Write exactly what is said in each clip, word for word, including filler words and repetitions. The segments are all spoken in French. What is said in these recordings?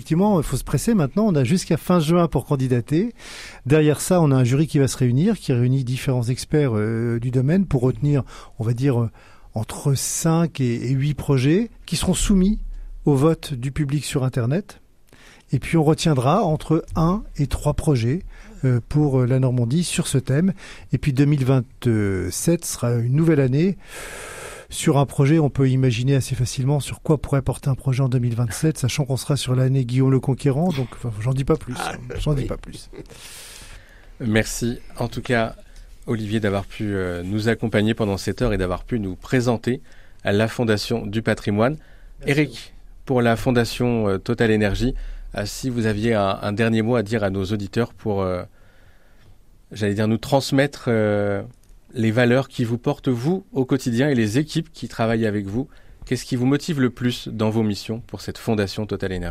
Effectivement, il faut se presser maintenant. On a jusqu'à fin juin pour candidater. Derrière ça, on a un jury qui va se réunir, qui réunit différents experts euh, du domaine pour retenir, on va dire, euh, entre cinq et, et huit projets qui seront soumis au vote du public sur Internet. Et puis, on retiendra entre un et trois projets euh, pour euh, la Normandie sur ce thème. Et puis, deux mille vingt-sept sera une nouvelle année. Sur un projet, on peut imaginer assez facilement sur quoi pourrait porter un projet en deux mille vingt-sept, sachant qu'on sera sur l'année Guillaume le Conquérant, donc enfin, j'en dis pas plus. Ah, j'en oui. dis pas plus. Merci. En tout cas, Olivier, d'avoir pu euh, nous accompagner pendant cette heure et d'avoir pu nous présenter à la Fondation du Patrimoine. Merci. Eric, pour la Fondation euh, Total Énergie, euh, si vous aviez un, un dernier mot à dire à nos auditeurs pour, euh, j'allais dire, nous transmettre... Euh, les valeurs qui vous portent, vous, au quotidien et les équipes qui travaillent avec vous. Qu'est-ce qui vous motive le plus dans vos missions pour cette Fondation Total Énergie ?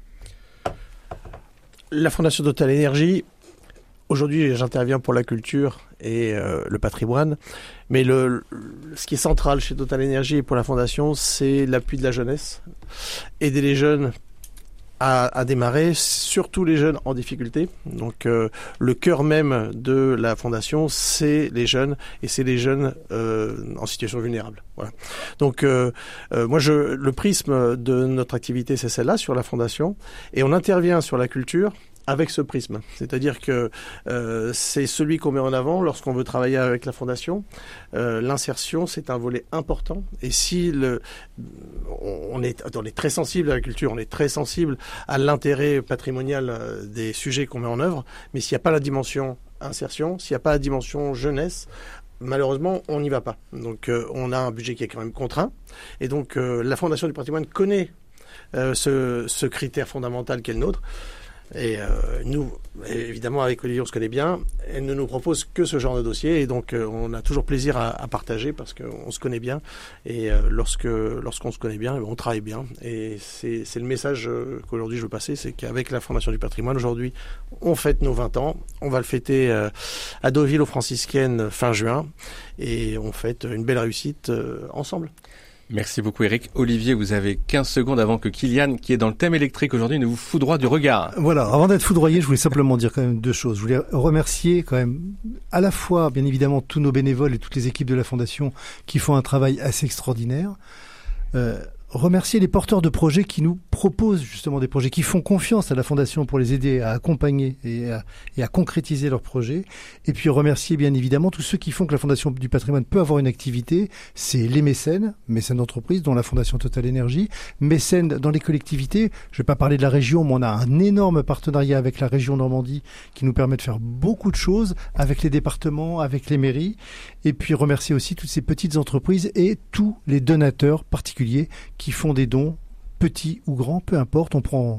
La Fondation Total Énergie, aujourd'hui, j'interviens pour la culture et euh, le patrimoine. Mais le, le, ce qui est central chez Total Énergie et pour la Fondation, c'est l'appui de la jeunesse. Aider les jeunes À, à démarrer, surtout les jeunes en difficulté. Donc euh, le cœur même de la fondation, c'est les jeunes et c'est les jeunes euh, en situation vulnérable. Voilà. Donc euh, euh, moi, je, le prisme de notre activité, c'est celle-là sur la fondation, et on intervient sur la culture avec ce prisme. C'est-à-dire que euh, c'est celui qu'on met en avant lorsqu'on veut travailler avec la Fondation. Euh, l'insertion, c'est un volet important. Et si le, on, est, on est très sensible à la culture, on est très sensible à l'intérêt patrimonial des sujets qu'on met en œuvre, mais s'il n'y a pas la dimension insertion, s'il n'y a pas la dimension jeunesse, malheureusement, on n'y va pas. Donc euh, on a un budget qui est quand même contraint. Et donc euh, la Fondation du Patrimoine connaît euh, ce, ce critère fondamental qu'est le nôtre. Et euh, nous, évidemment, avec Olivier, on se connaît bien. Elle ne nous propose que ce genre de dossier. Et donc, euh, on a toujours plaisir à, à partager parce qu'on se connaît bien. Et euh, lorsque, lorsqu'on se connaît bien, on travaille bien. Et c'est, c'est le message qu'aujourd'hui je veux passer. C'est qu'avec la Fondation du Patrimoine, aujourd'hui, on fête nos vingt ans. On va le fêter euh, à Deauville aux Franciscaines fin juin. Et on fête une belle réussite euh, ensemble. Merci beaucoup Eric. Olivier, vous avez quinze secondes avant que Kylian, qui est dans le thème électrique aujourd'hui, ne vous foudroie du regard. Voilà, avant d'être foudroyé, je voulais simplement dire quand même deux choses. Je voulais remercier quand même à la fois, bien évidemment, tous nos bénévoles et toutes les équipes de la Fondation qui font un travail assez extraordinaire. Euh, remercier les porteurs de projets qui nous proposent justement des projets, qui font confiance à la Fondation pour les aider à accompagner et à, et à concrétiser leurs projets. Et puis remercier bien évidemment tous ceux qui font que la Fondation du Patrimoine peut avoir une activité. C'est les mécènes, mécènes d'entreprise, dont la Fondation Total Énergie, mécènes dans les collectivités. Je ne vais pas parler de la région, mais on a un énorme partenariat avec la région Normandie qui nous permet de faire beaucoup de choses avec les départements, avec les mairies. Et puis remercier aussi toutes ces petites entreprises et tous les donateurs particuliers qui font des dons, petits ou grands, peu importe, on prend,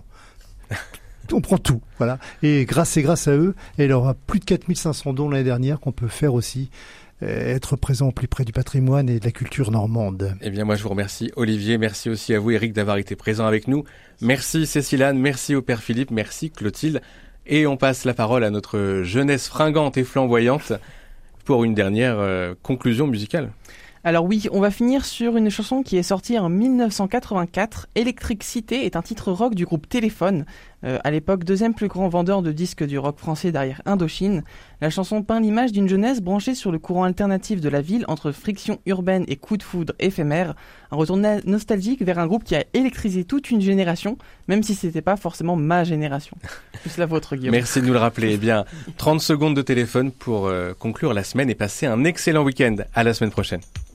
on prend tout, voilà. Et grâce, c'est grâce à eux, et il y aura plus de quatre mille cinq cents dons l'année dernière qu'on peut faire aussi, euh, être présent au plus près du patrimoine et de la culture normande. Eh bien, moi, je vous remercie, Olivier. Merci aussi à vous, Eric, d'avoir été présent avec nous. Merci, Cécilane. Merci au Père Philippe. Merci, Clotilde. Et on passe la parole à notre jeunesse fringante et flamboyante pour une dernière euh, conclusion musicale. Alors oui, on va finir sur une chanson qui est sortie en dix-neuf cent quatre-vingt-quatre. Electric City est un titre rock du groupe Téléphone. Euh, à l'époque, deuxième plus grand vendeur de disques du rock français derrière Indochine. La chanson peint l'image d'une jeunesse branchée sur le courant alternatif de la ville entre friction urbaine et coups de foudre éphémères. Un retour na- nostalgique vers un groupe qui a électrisé toute une génération, même si c'était pas forcément ma génération. Plus la vôtre, Guillaume. Merci de nous le rappeler. Eh bien, trente secondes de Téléphone pour euh, conclure la semaine et passer un excellent week-end. À la semaine prochaine.